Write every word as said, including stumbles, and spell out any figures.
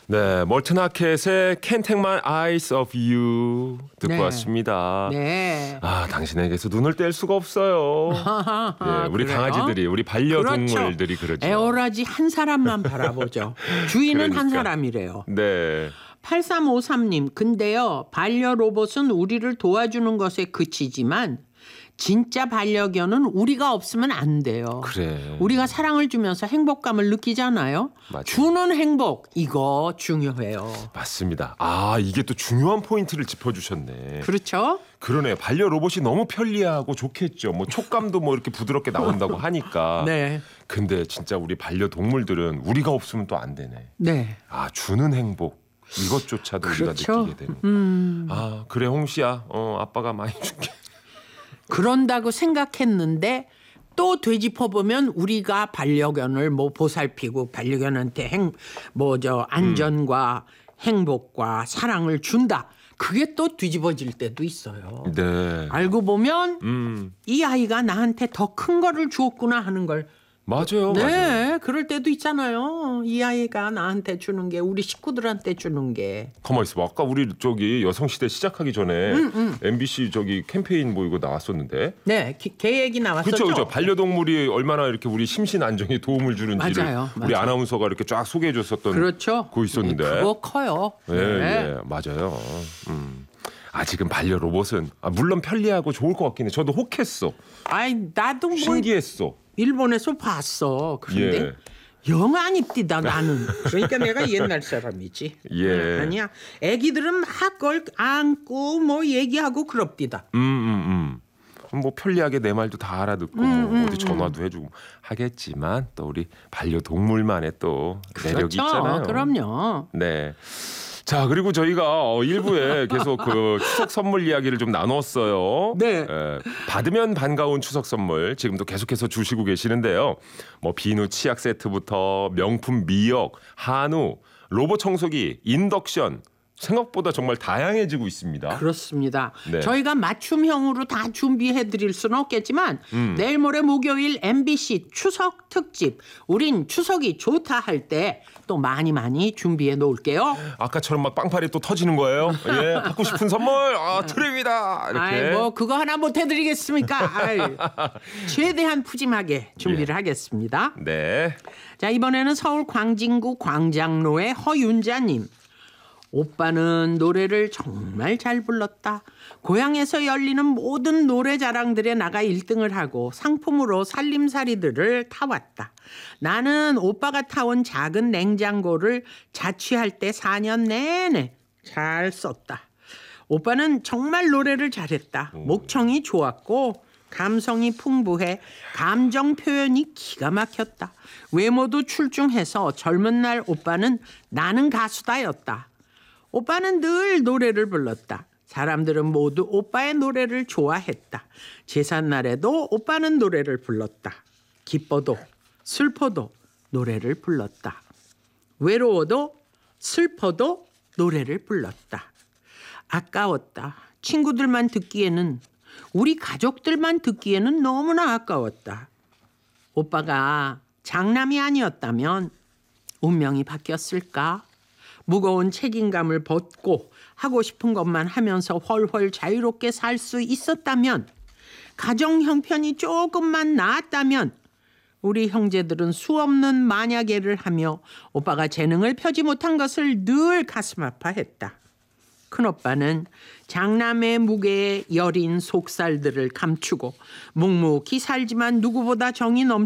네, 멀튼하켓의 Can't Take My Eyes Off You 듣고 네. 왔습니다. 네. 아, 당신에게서 눈을 뗄 수가 없어요. 예, 우리 그래요? 강아지들이, 우리 반려동물들이 그렇죠. 그러죠. 에어라지 한 사람만 바라보죠. 주인은 한 그러니까. 사람이래요. 네. 팔삼오삼 님, 근데요, 반려로봇은 우리를 도와주는 것에 그치지만 진짜 반려견은 우리가 없으면 안 돼요. 그래. 우리가 사랑을 주면서 행복감을 느끼잖아요. 맞아요. 주는 행복, 이거 중요해요. 맞습니다. 아, 이게 또 중요한 포인트를 짚어주셨네. 그렇죠? 그러네. 반려 로봇이 너무 편리하고 좋겠죠. 뭐 촉감도 뭐 이렇게 부드럽게 나온다고 하니까. 네. 근데 진짜 우리 반려동물들은 우리가 없으면 또 안 되네. 네. 아, 주는 행복. 이것조차도 그렇죠. 우리가 느끼게 되는. 음. 아, 그래 홍시야. 어, 아빠가 많이 줄게. 그런다고 생각했는데 또 되짚어보면 우리가 반려견을 뭐 보살피고 반려견한테 행, 뭐 저 안전과 음. 행복과 사랑을 준다. 그게 또 뒤집어질 때도 있어요. 네. 알고 보면 음. 이 아이가 나한테 더 큰 거를 주었구나 하는 걸. 맞아요. 네, 맞아요. 그럴 때도 있잖아요. 이 아이가 나한테 주는 게 우리 식구들한테 주는 게. 가만 있어봐. 아까 우리 저기 여성시대 시작하기 전에 음, 음. 엠비씨 저기 캠페인 뭐 이거 나왔었는데. 네, 기, 계획이 나왔었죠. 그렇죠, 그렇죠. 반려동물이 얼마나 이렇게 우리 심신 안정에 도움을 주는지를 맞아요, 우리 맞아요. 아나운서가 이렇게 쫙 소개해줬었던. 그렇죠. 그거 있었는데. 그거 커요. 예, 예, 맞아요. 음. 아직은 반려 로봇은 아, 물론 편리하고 좋을 것 같긴 해. 저도 혹했어. 아이 나도 뭐 신기했어. 일본에서 봤어. 그런데 예. 영 안 입디다 나는. 그러니까 내가 옛날 사람이지. 예. 아니야. 애기들은 막 그걸 안고 뭐 얘기하고 그럽디다. 음, 음, 음. 뭐 편리하게 내 말도 다 알아듣고 음, 뭐 음, 어디 전화도 해주고 하겠지만 또 우리 반려동물만의 또 매력이 그렇죠. 있잖아요. 그럼요. 네. 자, 그리고 저희가 어, 일부에 계속 그 추석 선물 이야기를 좀 나눴어요. 네. 예, 받으면 반가운 추석 선물 지금도 계속해서 주시고 계시는데요. 뭐 비누 치약 세트부터 명품 미역, 한우, 로봇 청소기, 인덕션 생각보다 정말 다양해지고 있습니다. 그렇습니다. 네. 저희가 맞춤형으로 다 준비해 드릴 수는 없겠지만 음. 내일 모레 목요일 엠비씨 추석 특집 우린 추석이 좋다 할 때 또 많이 많이 준비해 놓을게요. 아까처럼 막 빵팔이 또 터지는 거예요. 예, 받고 싶은 선물 아, 트립니다. 이렇게. 아이 뭐 그거 하나 못 해드리겠습니까? 아이, 최대한 푸짐하게 준비를 예. 하겠습니다. 네. 자, 이번에는 서울 광진구 광장로의 허윤자님. 오빠는 노래를 정말 잘 불렀다. 고향에서 열리는 모든 노래 자랑들에 나가 일 등을 하고 상품으로 살림살이들을 타왔다. 나는 오빠가 타온 작은 냉장고를 자취할 때 사 년 내내 잘 썼다. 오빠는 정말 노래를 잘했다. 목청이 좋았고 감성이 풍부해 감정 표현이 기가 막혔다. 외모도 출중해서 젊은 날 오빠는 나는 가수다였다. 오빠는 늘 노래를 불렀다. 사람들은 모두 오빠의 노래를 좋아했다. 제삿날에도 오빠는 노래를 불렀다. 기뻐도 슬퍼도 노래를 불렀다. 외로워도 슬퍼도 노래를 불렀다. 아까웠다. 친구들만 듣기에는, 우리 가족들만 듣기에는 너무나 아까웠다. 오빠가 장남이 아니었다면 운명이 바뀌었을까? 무거운 책임감을 벗고 하고 싶은 것만 하면서 훨훨 자유롭게 살 수 있었다면, 가정 형편이 조금만 나았다면 우리 형제들은 수없는 만약에를 하며 오빠가 재능을 펴지 못한 것을 늘 가슴 아파했다. 큰오빠는 장남의 무게에 여린 속살들을 감추고 묵묵히 살지만 누구보다 정이 넘